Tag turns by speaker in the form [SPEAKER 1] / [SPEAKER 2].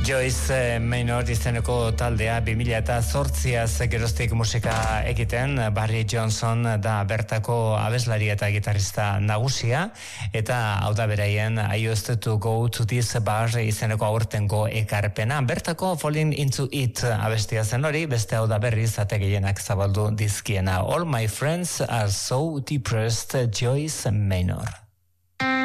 [SPEAKER 1] Joyce Maynor izeneko taldea 2008az geroztik musika egiten. Barry Johnson da bertako abeslari eta gitarrista nagusia, eta hau da beraien I used to go to this bar izeneko aurtengo ekarpena. Bertako Falling into It abestia zen hori, beste hau da berriz ate gehienak zabaldu dizkiena. All my friends are so depressed, Joyce Maynor.